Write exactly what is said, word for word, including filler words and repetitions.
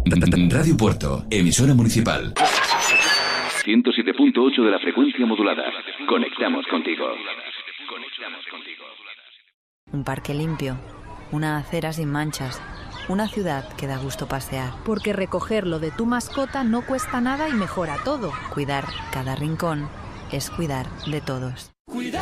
Radio Puerto, emisora municipal. ciento siete punto ocho de la frecuencia modulada. Conectamos contigo. Un parque limpio, una acera sin manchas, una ciudad que da gusto pasear. Porque recoger lo de tu mascota no cuesta nada y mejora todo. Cuidar cada rincón es cuidar de todos.